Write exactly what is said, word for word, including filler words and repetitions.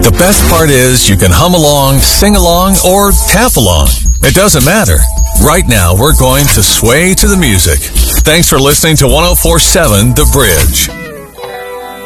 The best part is you can hum along, sing along, or tap along. It doesn't matter. Right now, we're going to sway to the music. Thanks for listening to one oh four point seven The Bridge.